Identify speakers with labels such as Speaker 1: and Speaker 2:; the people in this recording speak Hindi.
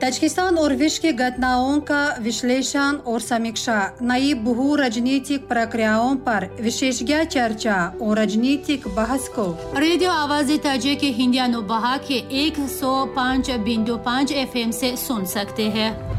Speaker 1: ताजिकिस्तान और विश्व की घटनाओं का विश्लेषण और समीक्षा, नई बहु राजनीतिक प्रक्रियाओं पर विशेषज्ञ चर्चा और राजनीतिक बहस को
Speaker 2: रेडियो आवाज़ ताजिक हिंदी अनुबाह के 105.5 FM से सुन सकते हैं।